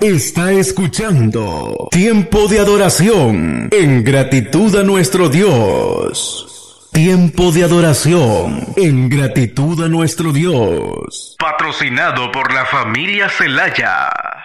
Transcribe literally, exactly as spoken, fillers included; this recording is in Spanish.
está escuchando Tiempo de Adoración en gratitud a nuestro Dios. Tiempo de adoración en gratitud a nuestro Dios. Patrocinado por la familia Celaya.